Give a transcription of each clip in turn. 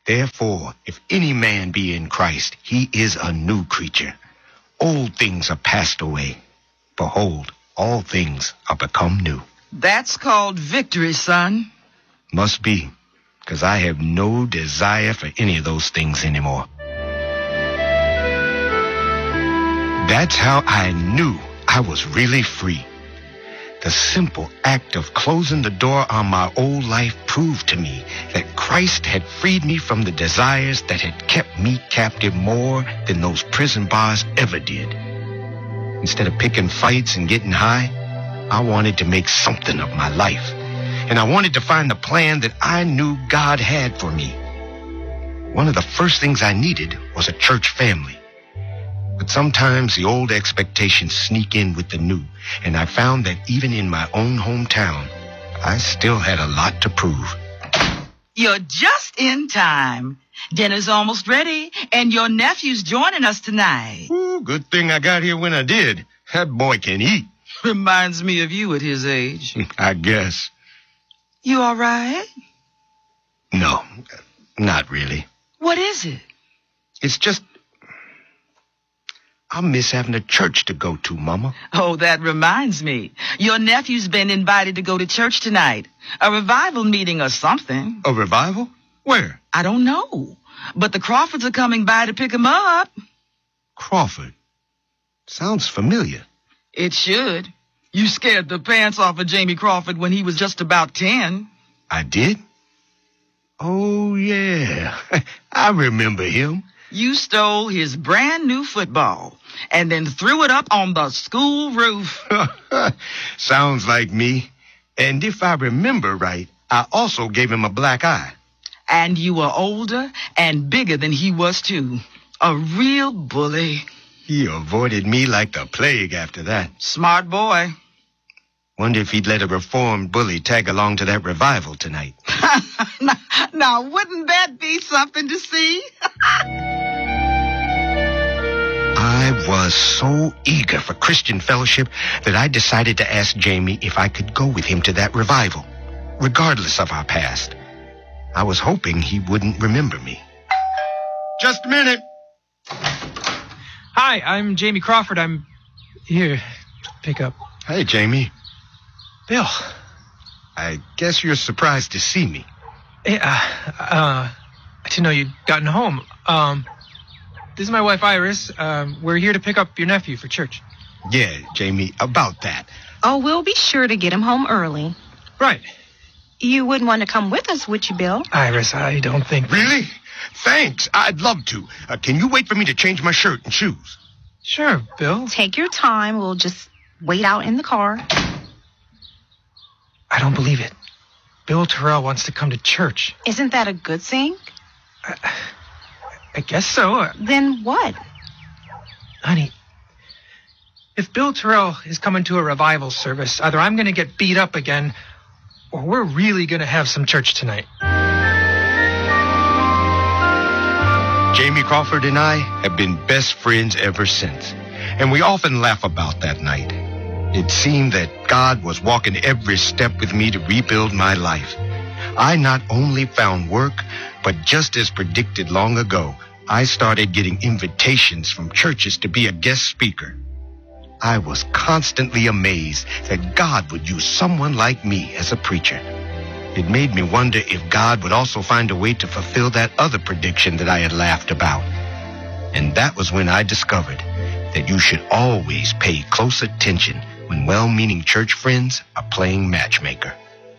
Therefore, if any man be in Christ, he is a new creature. Old things are passed away. Behold, all things are become new. That's called victory, son. Must be, because I have no desire for any of those things anymore. That's how I knew I was really free. The simple act of closing the door on my old life proved to me that Christ had freed me from the desires that had kept me captive more than those prison bars ever did. Instead of picking fights and getting high, I wanted to make something of my life. And I wanted to find the plan that I knew God had for me. One of the first things I needed was a church family. But sometimes the old expectations sneak in with the new, and I found that even in my own hometown, I still had a lot to prove. You're just in time. Dinner's almost ready, and your nephew's joining us tonight. Ooh, good thing I got here when I did. That boy can eat. Reminds me of you at his age. I guess. You all right? No, not really. What is it? It's just, I miss having a church to go to, Mama. Oh, that reminds me. Your nephew's been invited to go to church tonight. A revival meeting or something. A revival? Where? I don't know. But the Crawfords are coming by to pick him up. Crawford. Sounds familiar. It should. You scared the pants off of Jamie Crawford when he was just about 10. I did? Oh, yeah. I remember him. You stole his brand new football and then threw it up on the school roof. Sounds like me. And if I remember right, I also gave him a black eye. And you were older and bigger than he was, too. A real bully. He avoided me like the plague after that. Smart boy. Wonder if he'd let a reformed bully tag along to that revival tonight. Now, wouldn't that be something to see? I was so eager for Christian fellowship that I decided to ask Jamie if I could go with him to that revival, regardless of our past. I was hoping he wouldn't remember me. Just a minute. Hi, I'm Jamie Crawford. I'm here to pick up. Hey, Jamie. Bill. I guess you're surprised to see me. Hey, I didn't know you'd gotten home. This is my wife, Iris. We're here to pick up your nephew for church. Yeah, Jamie, about that. Oh, we'll be sure to get him home early. Right. You wouldn't want to come with us, would you, Bill? Iris, I don't think... Really? Thanks. I'd love to. Can you wait for me to change my shirt and shoes? Sure, Bill. Take your time. We'll just wait out in the car. I don't believe it. Bill Terrell wants to come to church. Isn't that a good thing? I guess so. Then what? Honey, if Bill Terrell is coming to a revival service, either I'm going to get beat up again, or we're really going to have some church tonight. Jamie Crawford and I have been best friends ever since, and we often laugh about that night. It seemed that God was walking every step with me to rebuild my life. I not only found work, but just as predicted long ago, I started getting invitations from churches to be a guest speaker. I was constantly amazed that God would use someone like me as a preacher. It made me wonder if God would also find a way to fulfill that other prediction that I had laughed about. And that was when I discovered that you should always pay close attention when well-meaning church friends are playing matchmaker.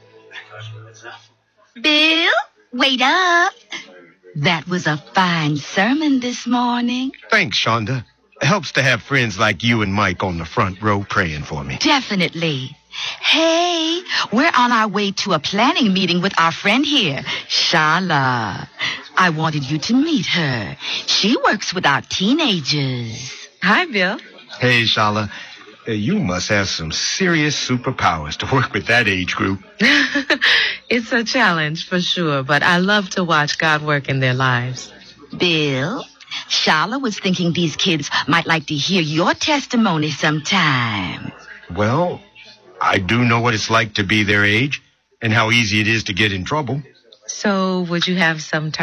Bill, wait up. That was a fine sermon this morning. Thanks, Shonda. It helps to have friends like you and Mike on the front row praying for me. Definitely. Hey, we're on our way to a planning meeting with our friend here, Shala. I wanted you to meet her. She works with our teenagers. Hi, Bill. Hey, Shala. You must have some serious superpowers to work with that age group. It's a challenge for sure, but I love to watch God work in their lives. Bill, Shala was thinking these kids might like to hear your testimony sometime. Well, I do know what it's like to be their age and how easy it is to get in trouble. So would you have some time?